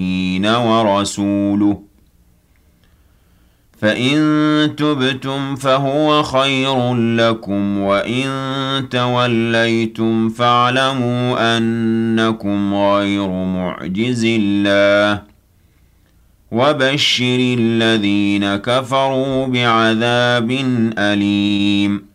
ورسوله فإن تبتم فهو خير لكم وإن توليتم فاعلموا أنكم غير معجز الله وبشر الذين كفروا بعذاب أليم